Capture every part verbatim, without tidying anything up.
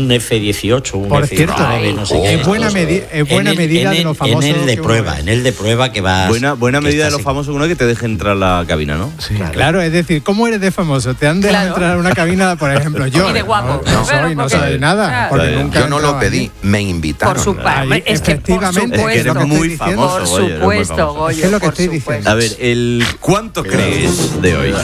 un F dieciocho, un Por F diecinueve, cierto, no sé es qué. buena, medi- es buena en el, medida en el, de los famosos. En el de prueba, en el de prueba que va. Buena, buena medida de los famosos, uno que te deje entrar a la cabina, ¿no? Sí, claro. claro, es decir, ¿cómo eres de famoso? ¿Te han dejado Claro. entrar a una cabina, por ejemplo, yo? Y de guapo. No, no soy, Pero no porque- soy nada. Claro. Porque Claro. nunca Yo no lo entraba pedí, allí. me invitaron. Por su parte. Ahí, Es que por efectivamente, supuesto. es que eres muy Por famoso, Goyo, eres muy supuesto, famoso. Goyo, Es lo que por estoy supuesto. diciendo. A ver, el ¿cuánto crees de hoy?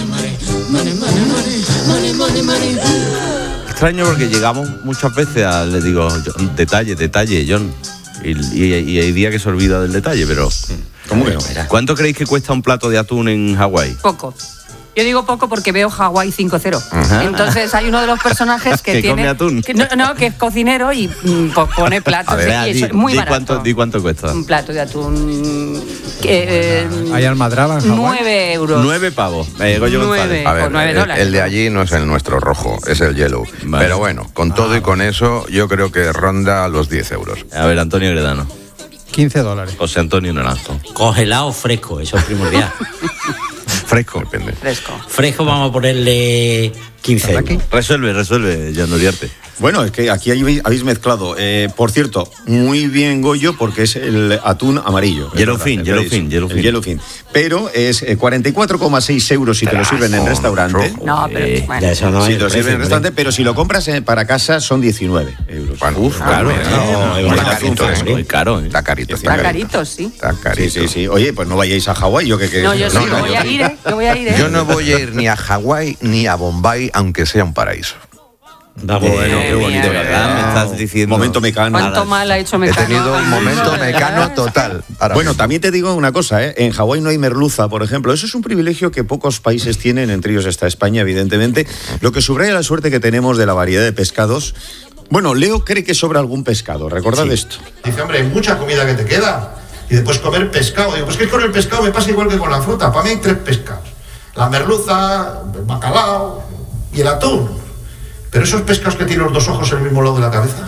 Extraño porque llegamos muchas veces a, le digo, John, detalle, detalle, John. Y, y- y hay días que se olvida del detalle, pero... ¿Cómo que no? ¿Cuánto creéis que cuesta un plato de atún en Hawái? Poco. Yo digo poco porque veo Hawái cinco cero. Ajá. Entonces hay uno de los personajes que, Que tiene... come atún. que no, no, que es cocinero y mm, po- pone platos. A ver, y ah, eso di, es muy di barato. cuánto, di cuánto cuesta. Un plato de atún... Que, eh, ¿Hay almadraba en Hawái? nueve euros. Nueve pavos. Eh, Goyo Nueve. González. A ver, Por nueve el, dólares. el de allí no es el nuestro rojo, es el yellow. Vale. Pero bueno, con todo y con eso, yo creo que ronda los diez euros. A ver, Antonio Gredano. quince dólares. José Antonio Naranjo. Congelado o fresco, eso es primordial. Fresco. Depende. Fresco. Fresco vamos a ponerle quince euros. Resuelve, resuelve, Jan Uriarte. Bueno, es que aquí habéis habéis mezclado. Eh, por cierto, muy bien, Goyo, porque es el atún amarillo. Es Yellowfin, verdad, yellowfin, el yellowfin. yellowfin. Pero es eh, cuarenta y cuatro coma seis euros si te lo sirven en Rojo, restaurante. rojo. No, pero Eh, bueno. ya eso no Si es te lo el sirven en precio, restaurante, pero si lo compras eh, para casa son diecinueve euros. Bueno, Uf, ah, claro, bueno, no, no, es está un carito, fresco, ¿eh? muy caro, ¿eh? Está carito, Está carito, sí. Está Sí, carito. sí, sí. Oye, pues no vayáis a Hawái, yo que que No, yo sí, no, yo no, voy yo a sí. ir, ¿eh? Yo voy a ir, ¿eh? Yo no voy a ir ni a Hawái ni a Bombay, aunque sea un paraíso. Vamos, Bueno, Eh, qué bonito, mía. de verdad, me estás diciendo. Momento mecano. ¿Cuánto mal ha hecho He Mecano? tenido un momento mecano total. ahora Bueno, mismo. también te digo una cosa, ¿eh? En Hawái no hay merluza, por ejemplo. Eso es un privilegio que pocos países tienen, entre ellos está España, evidentemente. Lo que subraya la suerte que tenemos de la variedad de pescados. Bueno, Leo cree que sobra algún pescado, recordad esto. Dice, hombre, hay mucha comida que te queda. Y después comer pescado. Digo, pues que con el pescado me pasa igual que con la fruta. Para mí hay tres pescados. La merluza, el bacalao y el atún. Pero esos pescados que tienen los dos ojos en el mismo lado de la cabeza.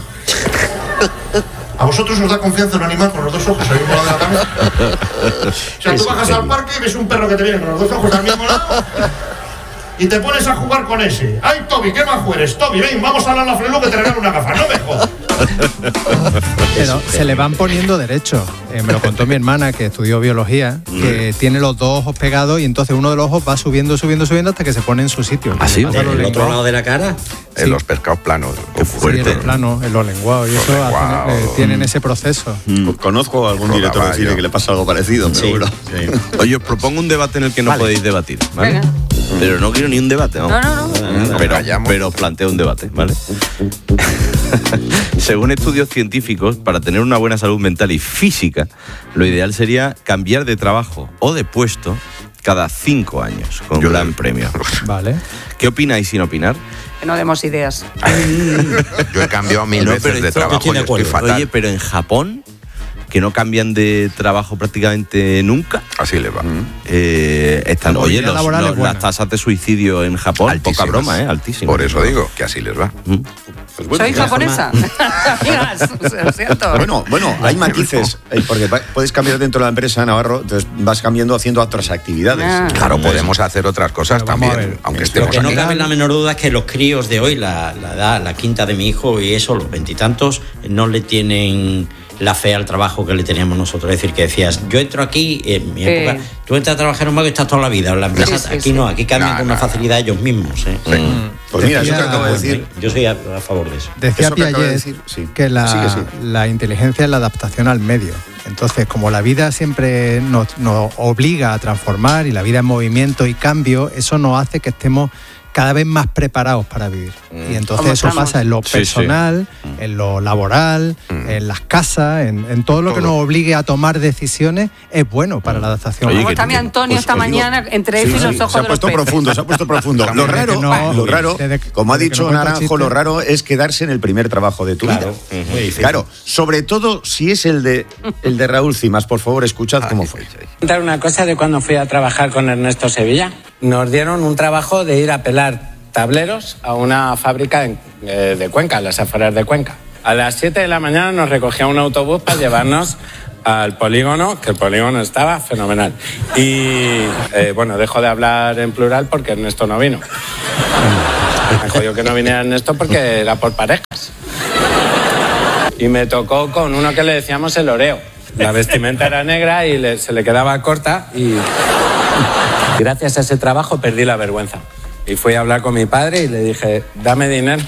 ¿A vosotros os da confianza un animal con los dos ojos al mismo lado de la cabeza? O sea, tú bajas al parque y ves un perro que te viene con los dos ojos al mismo lado y te pones a jugar con ese. ¡Ay, Toby, qué majo eres! Toby, ven, vamos a la la Flelu que te regalo una gafa. ¡No me jodas! Pero se le van poniendo derechos. Eh, me lo contó mi hermana, que estudió biología, que tiene los dos ojos pegados y entonces uno de los ojos va subiendo, subiendo, subiendo hasta que se pone en su sitio. ¿Ah, sí? Le pasa ¿En los el otro lenguados. lado de la cara? En sí. los pescados planos. Qué Uf, Sí, en fuerte. los planos, en los lenguados. Y eso hacen- lenguados. eh, tienen ese proceso. Conozco a algún Con director de caballo. cine que le pasa algo parecido, pero Sí. bueno. Oye, os propongo un debate en el que no Vale. podéis debatir, ¿vale? Venga. Pero no quiero ni un debate, ¿no? No, no, no. Pero, Callamos. pero os planteo un debate, ¿vale? Según estudios científicos, para tener una buena salud mental y física, lo ideal sería cambiar de trabajo o de puesto cada cinco años, con Yo- gran premio. Vale. ¿Qué opináis sin opinar? Que no demos ideas. Yo he cambiado mil No, veces pero de esto- trabajo estoy y de estoy acuerdo. fatal. Oye, pero en Japón, que no cambian de trabajo prácticamente nunca, Así le va. eh, están, La oye, movilidad los- laboral los- es buena. las tasas de suicidio en Japón, Altísimas. poca broma, ¿eh? Altísimas. Por eso digo que así les va. Mm. Pues bueno, Soy ya. japonesa. Amigas, lo siento. Bueno, bueno, hay matices, eh, porque va- puedes cambiar dentro de la empresa, Navarro, entonces vas cambiando haciendo otras actividades. Ah. Claro, podemos hacer otras cosas Pero vamos a también, ver, aunque lo Lo estemos que no aquí. cabe la menor duda es que los críos de hoy, la, la edad, la quinta de mi hijo y eso, los veintitantos, no le tienen la fe al trabajo que le teníamos nosotros. Es decir, que decías, yo entro aquí, en mi Eh. época, tú entras a trabajar en un banco y estás toda la vida. En la empresa, Sí, sí, aquí sí. no, aquí cambian No, con no, una no. facilidad ellos mismos. ¿eh? Pues mira, eso que Decía- acabo de decir. Yo soy a, a favor de eso. Decía Eso que acaba de Piaget decir, sí. que la, Sí, que sí. la inteligencia es la adaptación al medio. Entonces, como la vida siempre nos, nos obliga a transformar y la vida en movimiento y cambio, eso nos hace que estemos cada vez más preparados para vivir. Y entonces ¿Cómo eso estamos? pasa en lo Sí, personal, en lo laboral, en las casas, en, en todo lo que Todo. nos obligue a tomar decisiones, es bueno para la adaptación. Oye, Como que- está mi Antonio pues esta os digo- mañana entre Sí, eso y sí, los ojos se ha de los puesto peces. profundo, se ha puesto profundo. Lo Desde raro, que no- lo raro, desde que- como ha desde que dicho no cuento Naranjo, chistes. lo raro es quedarse en el primer trabajo de tu Claro, vida. muy difícil. Claro, sobre todo si es el de el de Raúl Cimas, por favor, escuchad cómo fue. Contar una cosa de cuando fui a trabajar con Ernesto Sevilla. Nos dieron un trabajo de ir a pelar tableros a una fábrica en- eh, de Cuenca, en las afueras de Cuenca. A las siete de la mañana nos recogía un autobús para llevarnos al polígono, que el polígono estaba fenomenal. Y eh, bueno, dejo de hablar en plural porque Ernesto no vino. Me jodió que no viniera Ernesto porque era por parejas. Y me tocó con uno que le decíamos el Oreo. La vestimenta era negra y le, se le quedaba corta y gracias a ese trabajo perdí la vergüenza. Y fui a hablar con mi padre y le dije, dame dinero.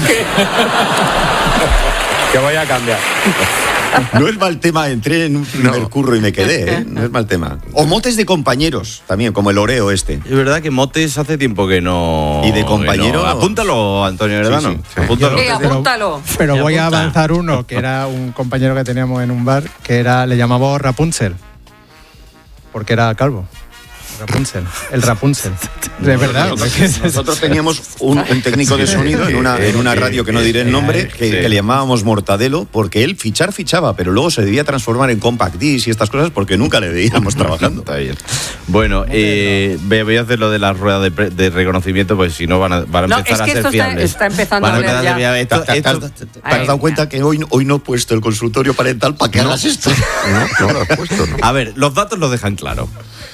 Que voy a cambiar. No es mal tema, entré en un primer no. curro y me quedé, ¿eh? No es mal tema. O motes de compañeros, también, como el Oreo este. Es verdad que motes hace tiempo que no... ¿Y de compañero? No. Apúntalo, Antonio Heredano. Sí, sí, sí. Apúntalo. Sí, apúntalo. Pero, pero voy a avanzar uno, que era un compañero que teníamos en un bar, que era le llamamos Rapunzel, porque era calvo. Rapunzel, el Rapunzel. De verdad. Nosotros, nosotros teníamos un, un técnico de sonido en una, en una radio que no diré el nombre, que, que le llamábamos Mortadelo, porque él fichar fichaba, pero luego se debía transformar en compact disc y estas cosas porque nunca le veíamos trabajando. Está bien. Bueno, eh, voy a hacer lo de las ruedas de, pre, de reconocimiento, pues si no van a, van a no, empezar es que a ser fiables. Está, está empezando van a ver ya. Esto, ¿Te, esto, te, te, te has dado cuenta que hoy, hoy no he puesto el consultorio parental para que no hagas esto? No, no lo has puesto, no. A ver, los datos los dejan claro.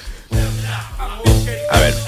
A ver,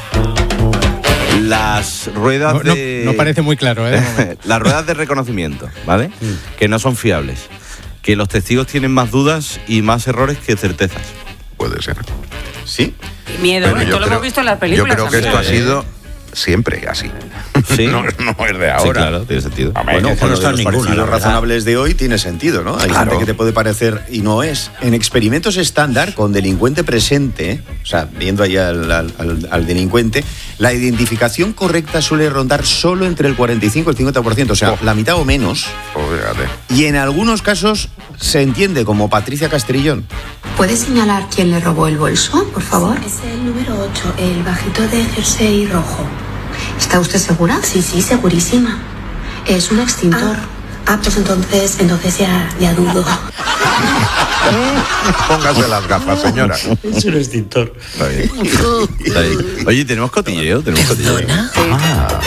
las ruedas no, de... No, no parece muy claro, ¿eh? Las ruedas de reconocimiento, ¿vale? Mm. Que no son fiables. Que los testigos tienen más dudas y más errores que certezas. Puede ser. Sí. Y miedo, Pero esto lo creo, hemos visto en las películas. Yo creo que también. esto ha sido siempre así. ¿Sí? No, no es de ahora. Sí, claro, tiene sentido. Bueno, con los ninguna, parecidos razonables de hoy tiene sentido, ¿no? Hay Claro. gente que te puede parecer y no es. En experimentos estándar, con delincuente presente, o sea, viendo ahí al, al, al, al delincuente, la identificación correcta suele rondar solo entre el cuarenta y cinco y el cincuenta por ciento, o sea, Oh. la mitad o menos. Oh, fíjate. Y en algunos casos se entiende como Patricia Castrillón. ¿Puede señalar quién le robó el bolso, por favor? Es el número ocho, el bajito de jersey rojo. ¿Está usted segura? Sí, sí, segurísima. Es un extintor. Ah, ah pues entonces, entonces ya, ya dudo. Póngase las gafas, señora. Es un extintor. Está bien. Está bien. Oye, ¿tenemos cotilleo? ¿Tenemos cotilleo? Ah,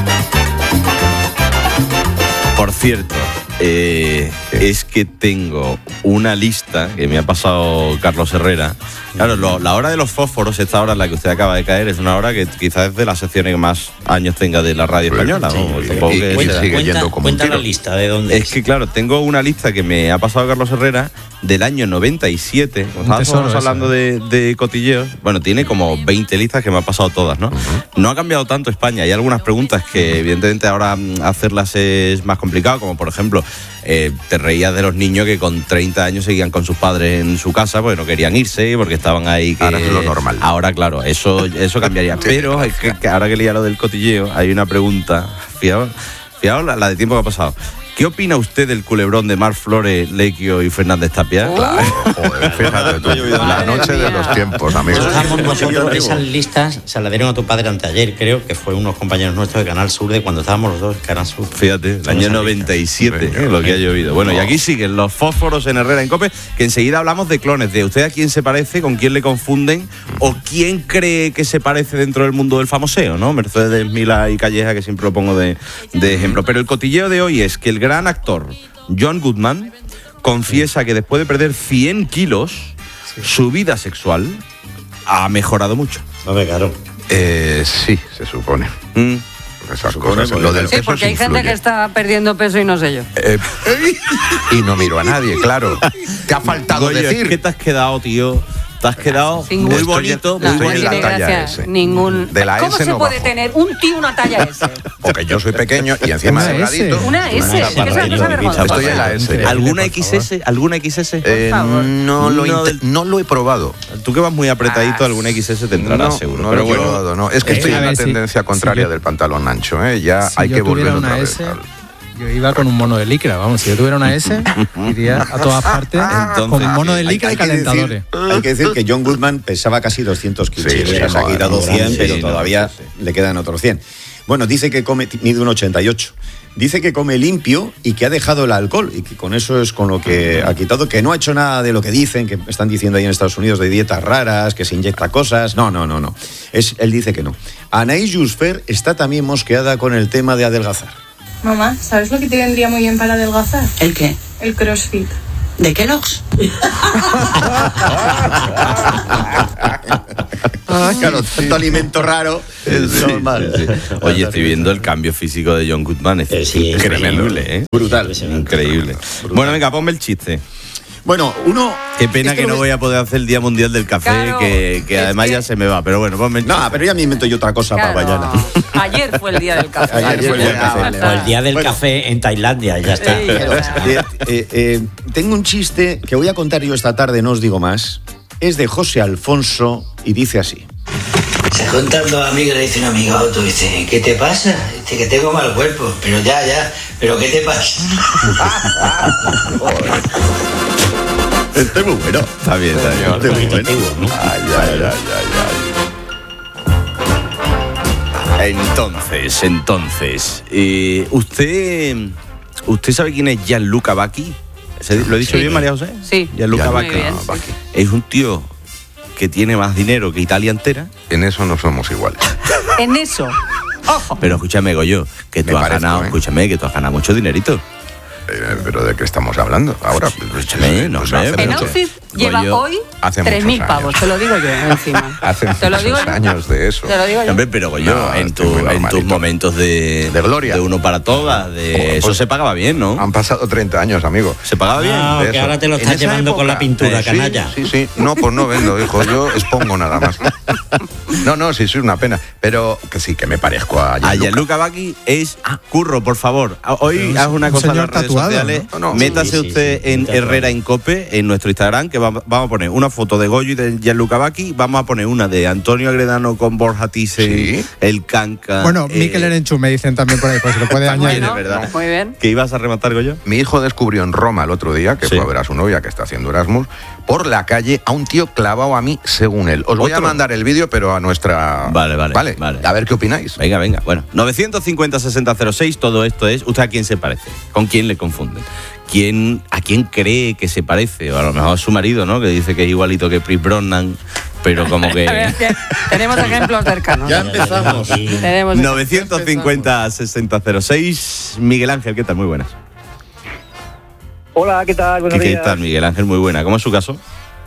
Por cierto, eh, es que tengo una lista que me ha pasado Carlos Herrera. Claro, lo, la hora de los fósforos, esta hora en la que usted acaba de caer, es una hora que quizás es de las secciones que más años tenga de la radio española. Sí, ¿no? sí. Supongo Y- que y será. sigue cuenta, yendo como un cuenta la tiro. lista de dónde Es que claro, tengo una lista que me ha pasado Carlos Herrera del año noventa y siete. Como Un tesoro estábamos eso, hablando de, de cotilleos, bueno, tiene como veinte listas que me ha pasado todas, ¿no? Uh-huh. No ha cambiado tanto España. Hay algunas preguntas que evidentemente ahora mm, hacerlas es más complicado, como por ejemplo, eh, te reías de los niños que con treinta años seguían con sus padres en su casa porque no querían irse, porque estaban ahí. Que, Ahora es lo normal. Ahora, claro, eso, eso cambiaría. Pero es que, que ahora que leía lo del cotilleo, hay una pregunta. Fijaos, fijaos la, la de tiempo que ha pasado. ¿Qué opina usted del culebrón de Marc Flores, Lequio y Fernández Tapia? Claro, joder, fíjate tú. La noche de los tiempos, amigos. Estábamos nosotros, esas listas se las dieron a tu padre anteayer, creo que fue unos compañeros nuestros de Canal Sur, de cuando estábamos los dos en Canal Sur. Fíjate, el año noventa y siete, eh, lo que ha llovido. Bueno, y aquí siguen los fósforos en Herrera en COPE, que enseguida hablamos de clones, de usted a quién se parece, con quién le confunden, o quién cree que se parece dentro del mundo del famoseo, ¿no? Mercedes Milá y Calleja, que siempre lo pongo de, de ejemplo. Pero el cotilleo de hoy es que el gran actor John Goodman confiesa que después de perder cien kilos, su vida sexual ha mejorado mucho. No me claro. Eh, sí, se supone. Mm. Esas Supone, cosas. Lo del Sí, peso porque hay gente influye. que está perdiendo peso y no sé yo. Eh, y no miro a nadie, claro. ¿Te ha faltado Goyo, decir? es que te has quedado, tío. Te has quedado Sin muy gusto. bonito, No, muy estoy no en bonito. la tiene talla gracia S. ningún. De la ¿Cómo S se no puede bajo. tener un tío una talla S? Porque yo soy pequeño y encima Una delgadito. S. Una S, Una es que esa cosa barbaridad, vergonzosa. Estoy en la S. Increíble. ¿Alguna por X S? ¿Alguna X S? Eh, favor. no, lo No inte- del- no lo he probado. Tú que vas muy apretadito, Ah, alguna X S te entrará no, seguro. no Pero lo he bueno, probado, no. Es que Eh, estoy a en la ver, si- tendencia si contraria yo- del pantalón ancho, ¿eh? Ya Si hay yo que volver tuviera otra una vez. S, al- yo iba con un mono de licra, vamos, si yo tuviera una S, iría a todas partes Entonces, con mono de Hay- licra hay y que decir- calentadores. Hay que decir que John Goodman pesaba casi doscientos kilos. Sí, sí, Se ha no, quitado no, cien, sí, pero no, todavía sí, le quedan otros cien. Bueno, dice que come, mide un ochenta y ocho. Dice que come limpio y que ha dejado el alcohol y que con eso es con lo que ha quitado, que no ha hecho nada de lo que dicen, que están diciendo ahí en Estados Unidos de dietas raras, que se inyecta cosas. No, no, no, no. Es, él dice que no. Anaïs Jusfer está también mosqueada con el tema de adelgazar. Mamá, ¿sabes lo que te vendría muy bien para adelgazar? ¿El qué? El CrossFit. ¿De Kellogg's? Claro, tanto alimento raro. Es normal. Sí, sí. Oye, estoy viendo el cambio físico de John Goodman. Es Sí, es increíble, ¿eh? Brutal. Increíble. Bueno, venga, ponme el chiste. Bueno, uno... Qué pena esto que no lo- voy a poder hacer el Día Mundial del Café, Claro, que, que es además que- ya se me va. Pero bueno, ponme el No, chiste. pero ya me invento yo otra cosa Claro. para mañana. Ayer fue el día del café. Ayer fue el día del café. O el día del Bueno. café en Tailandia, ya está. Sí, Pero, o sea. eh, eh, eh, tengo un chiste que voy a contar yo esta tarde, no os digo más. Es de José Alfonso y dice así. Se juntan dos amigos y le dice un amigo a otro, dice, ¿qué te pasa? Dice que tengo mal cuerpo, pero ya, ya, pero ¿qué te pasa? Este es muy bueno. Está bien, está bien. Este es muy bueno. Ay, ay, ay, ay, ay. Entonces, entonces, eh, ¿usted usted sabe quién es Gianluca Vacchi? ¿Se- ¿Lo he dicho Sí. bien, María José? Sí. Gianluca Muy Vacchi. bien. Es un tío que tiene más dinero que Italia entera. En eso no somos iguales. En eso. Ojo. Pero escúchame, Goyo, que tú Me has parezco, ganado, ¿eh? escúchame, que tú has ganado mucho dinerito. Eh, ¿Pero de qué estamos hablando ahora? Escúchame, no, Pues hombre, hace En mucho- outfit lleva Goyo, hoy hace tres mil muchos pavos, años. te lo digo yo encima. Hace te lo digo muchos yo. años de eso. Te lo digo yo. Hombre, pero Goyo, No, en, estoy tu- muy en tus normalito. momentos de, De gloria. de uno para todas, de Pues- eso se pagaba bien, ¿no? Han pasado treinta años, amigo. Se pagaba bien. Ah, de que eso. ahora te lo En estás esa llevando con la época, pintura, eh, sí, canalla. Sí, sí. No, pues no vendo, hijo. Yo expongo nada más. No, no, sí, soy una pena. Pero que sí, que me parezco a A Gianluca. Gianluca Vacchi es Curro, por favor. A- Hoy Pero haz un- una un cosa en las señor redes tatuado, sociales. ¿no? No, no. Métase Sí, sí, usted sí, en tatuado. Herrera Incope, en nuestro Instagram, que va- vamos a poner una foto de Goyo y de Gianluca Vacchi. Vamos a poner una de Antonio Agredano con Borja Thyssen, Sí. el Canca. Bueno, eh, Mikel Erenchu me dicen también por ahí, pues se lo puede añadir. Bueno, de verdad. muy bien. ¿Que ibas a rematar, Goyo? Mi hijo descubrió en Roma el otro día, que Sí. fue a ver a su novia que está haciendo Erasmus, por la calle a un tío clavado a mí según él. Os voy a ¿Otro? mandar el vídeo, pero a nuestra... Vale, vale, Vale, vale. a ver qué opináis. Venga, venga. Bueno, novecientos cincuenta sesenta cero seis, todo esto es. ¿Usted a quién se parece? ¿Con quién le confunden? ¿Quién, ¿A quién cree que se parece? O a lo mejor a su marido, ¿no? Que dice que es igualito que Pierce Brosnan, pero como que... A ver, que tenemos ejemplos cercanos. Ya empezamos. Tenemos novecientos cincuenta sesenta cero seis. Miguel Ángel, ¿qué tal? Muy buenas. Hola, ¿qué tal? Buenos ¿Qué, qué días. tal, Miguel Ángel? Muy buena. ¿Cómo es su caso?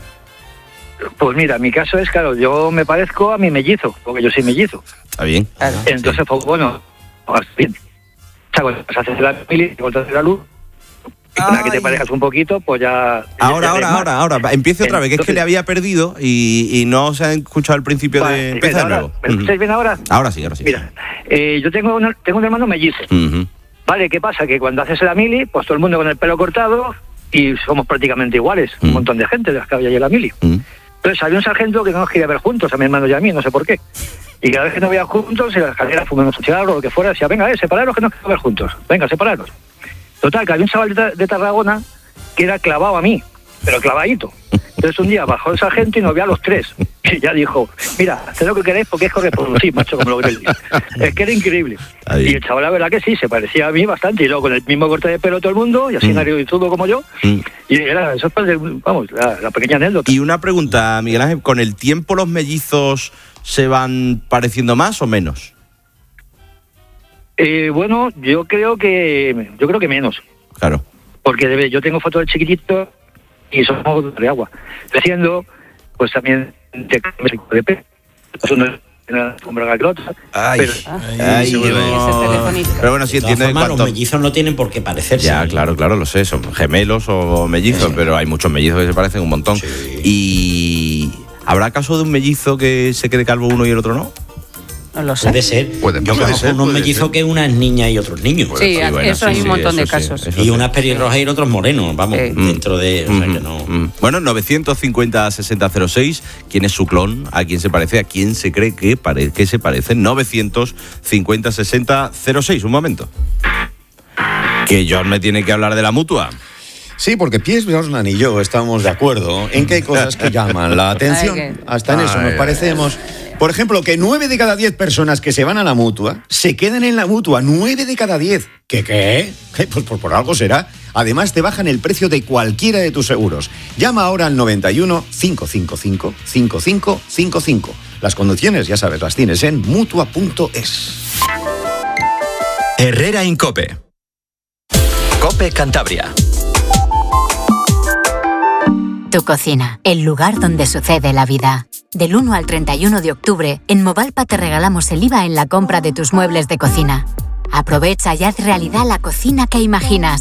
Pues mira, mi caso es, claro, yo me parezco a mi mellizo, porque yo soy mellizo. Está bien. Claro. Entonces, pues bueno, pues bien. O sea, cuando haces la mili, cuando haces la luz, una que te parejas un poquito, pues ya... Ahora, ya ahora, ves más. ahora, ahora. Empiece otra vez, que es que Entonces- le había perdido y, y no se ha escuchado al principio Vale, de... sí, Empieza de ahora, nuevo. ¿me escucháis bien ahora? Ahora sí, ahora sí. Mira, eh, yo tengo, una- tengo un hermano mellizo. Ujú. Vale, ¿qué pasa? Que cuando haces la mili, pues todo el mundo con el pelo cortado y somos prácticamente iguales, Mm. un montón de gente de las que había allí en la mili. Mm. Entonces había un sargento que no nos quería ver juntos, a mi hermano y a mí, no sé por qué. Y cada vez que nos veían juntos, en la escalera fumamos un cigarro o lo que fuera, decía, venga, eh, separaros que no quiero ver juntos. Venga, separaros. Total, que había un chaval de, Ta- de Tarragona que era clavado a mí, pero clavadito. Entonces un día bajó el sargento y nos vio a los tres. Y ya dijo, mira, haced lo que queréis porque es correcto. Sí, macho, como lo queréis. Es que era increíble. Ahí. Y el chaval, la verdad que sí, se parecía a mí bastante. Y luego con el mismo corte de pelo todo el mundo, y así Mm. narizudo como yo. Mm. Y era, eso es, pues, vamos, la, la pequeña anécdota. Y una pregunta, Miguel Ángel, ¿con el tiempo los mellizos se van pareciendo más o menos? Eh, bueno, yo creo que yo creo que menos. Claro. Porque debe- yo tengo fotos de chiquitito y somos de agua. Creciendo, pues también te cambias de pelo. Pues uno tiene la sombra que el otro. Ay, pero- ay, sí, no. ese telefonista. Pero bueno, sí De todas entiendo que formas, cuanto... los mellizos no tienen por qué parecerse. Ya, claro, claro, lo sé, son gemelos o mellizos, pero hay muchos mellizos que se parecen un montón. Y... ¿Habrá caso de un mellizo que se quede calvo uno y el otro no? No lo sé. Puede ser. Puede- Yo puede conozco ser, unos puede mellizos ser. que una es niña y otro es niño. Sí, Sí, bueno, eso hay sí, un sí, montón de eso sí, casos. eso Y sí. unas pelirrojas y otros morenos, vamos, Sí. dentro de... O sea, que no... Mm. Bueno, novecientos cincuenta sesenta cero seis, ¿quién es su clon? ¿A quién se parece? ¿A quién se cree que, pare- que se parece? novecientos cincuenta sesenta cero seis, un momento. Que John me tiene que hablar de la mutua. Sí, porque Pierce Brosnan y yo estamos de acuerdo en que hay cosas que llaman la atención. Ay, que- Hasta en eso Ay, nos ay, parecemos. Por ejemplo, que nueve de cada diez personas que se van a la mutua se quedan en la mutua. Nueve de cada diez. ¿Qué qué? ¿Qué? Pues por, por algo será. Además, te bajan el precio de cualquiera de tus seguros. Llama ahora al noventa y uno, cinco cinco cinco, cinco cinco cinco cinco. Las condiciones, ya sabes, las tienes en mutua punto es. Herrera Incope. Cope Cantabria. Tu cocina, el lugar donde sucede la vida. Del uno al treinta y uno de octubre, en Movalpa te regalamos el I V A en la compra de tus muebles de cocina. Aprovecha y haz realidad la cocina que imaginas.